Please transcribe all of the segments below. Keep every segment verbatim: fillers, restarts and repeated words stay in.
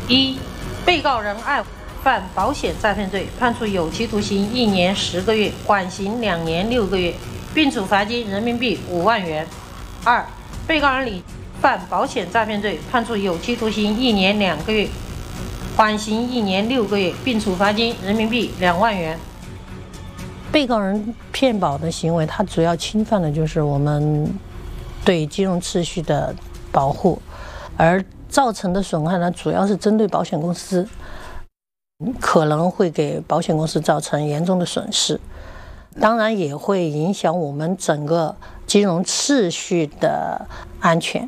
一、被告人二犯保险诈骗罪，判处有期徒刑一年十个月，缓刑两年六个月，并处罚金人民币五万元。二、被告人李犯保险诈骗罪，判处有期徒刑一年两个月，缓刑一年六个月，并处罚金人民币两万元。被告人骗保的行为，它主要侵犯的就是我们对金融秩序的保护，而造成的损害呢，主要是针对保险公司，可能会给保险公司造成严重的损失，当然也会影响我们整个金融秩序的安全。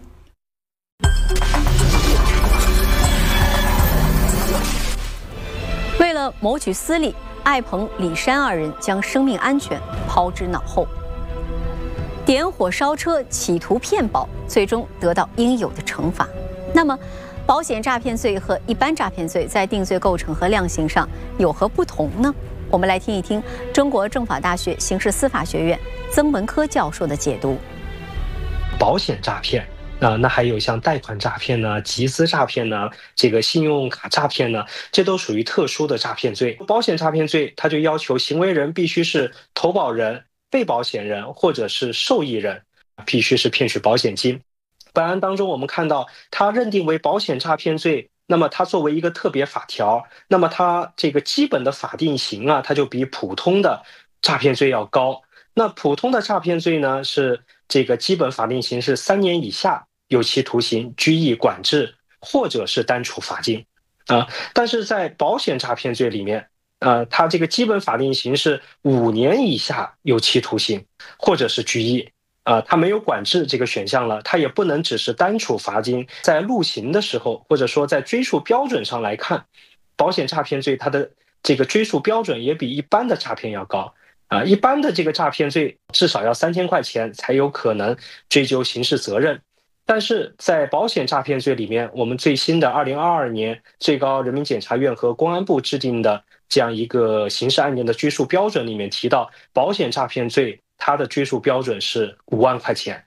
为了谋取私利，艾鹏、李山二人将生命安全抛之脑后，点火烧车，企图骗保，最终得到应有的惩罚。那么，保险诈骗罪和一般诈骗罪在定罪构成和量刑上有何不同呢？我们来听一听中国政法大学刑事司法学院曾文科教授的解读。 保险诈骗啊、呃，那还有像贷款诈骗呢、集资诈骗呢、这个信用卡诈骗呢，这都属于特殊的诈骗罪。保险诈骗罪，它就要求行为人必须是投保人、被保险人或者是受益人，必须是骗取保险金。本案当中，我们看到它认定为保险诈骗罪，那么它作为一个特别法条，那么它这个基本的法定刑啊，它就比普通的诈骗罪要高。那普通的诈骗罪呢，是这个基本法定刑是三年以下有期徒刑、拘役、管制，或者是单处罚金啊。但是在保险诈骗罪里面，呃，它这个基本法定刑是五年以下有期徒刑，或者是拘役。呃，它没有管制这个选项了，它也不能只是单处罚金。在录刑的时候，或者说在追诉标准上来看，保险诈骗罪它的这个追诉标准也比一般的诈骗要高啊、呃。一般的这个诈骗罪至少要三千块钱才有可能追究刑事责任，但是在保险诈骗罪里面，我们最新的二零二二年最高人民检察院和公安部制定的这样一个刑事案件的追诉标准里面提到，保险诈骗罪它的追诉标准是五万块钱。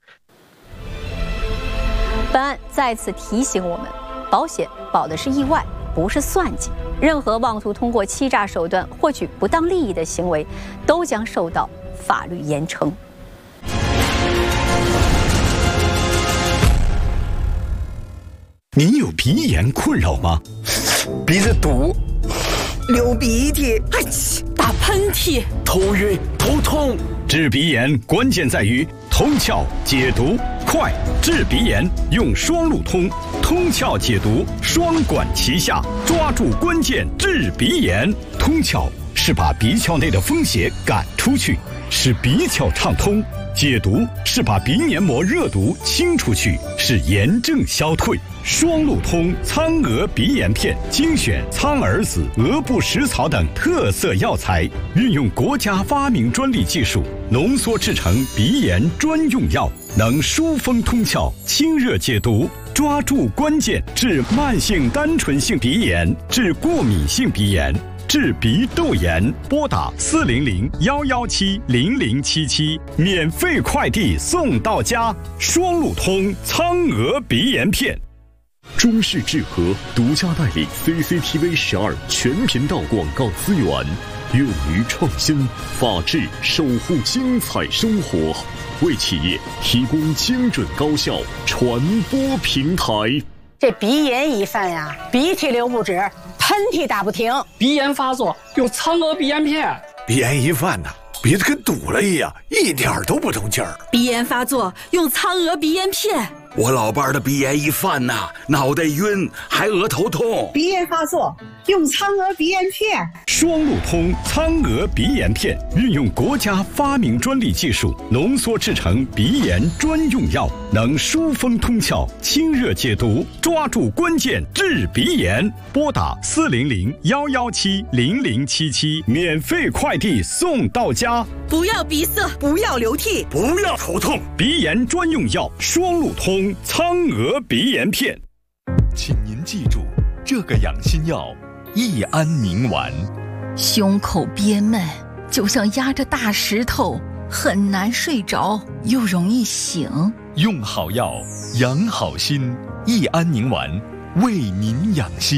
本案再次提醒我们，保险保的是意外，不是算计。任何妄图通过欺诈手段获取不当利益的行为，都将受到法律严惩。 您有鼻炎困扰吗？ 鼻子堵，流鼻涕， 哎嚏，打喷嚏， 头晕头痛。 治鼻炎关键在于通窍解毒快，治鼻炎用双路通，通窍解毒双管齐下，抓住关键治鼻炎。通窍是把鼻窍内的风邪赶出去，使鼻窍畅通；解毒是把鼻黏膜热毒清出去，使炎症消退。双路通苍蛾鼻炎片精选苍耳子、鹅不食草等特色药材，运用国家发明专利技术浓缩制成鼻炎专用药，能疏风通窍、清热解毒，抓住关键治慢性单纯性鼻炎、治过敏性鼻炎、治鼻窦炎。拨打四零零幺幺七零零七七，免费快递送到家。双路通苍蛾鼻炎片。 中视智和独家代理 C C T V 十二全频道广告资源，勇于创新，法治守护精彩生活，为企业提供精准高效传播平台。 这鼻炎一犯呀，鼻涕流不止，喷嚏打不停， 鼻炎发作用苍蛾鼻炎片。 鼻炎一犯呐，鼻子跟堵了一样，一点都不通气儿。 鼻炎发作用苍蛾鼻炎片。 我老伴儿的鼻炎一犯呐，脑袋晕，还额头痛。 鼻炎发作用苍蛾鼻炎片。 双路通苍蛾鼻炎片，运用国家发明专利技术浓缩制成鼻炎专用药，能疏风通窍、清热解毒，抓住关键治鼻炎。拨打四零零幺幺七零零七七，免费快递送到家。 不要鼻塞，不要流涕， 不要头痛， 鼻炎专用药双路通苍蛾鼻炎片。 请您记住这个养心药：益安宁丸。 胸口憋闷，就像压着大石头，很难睡着，又容易醒。 用好药，养好心。益安宁丸，为您养心。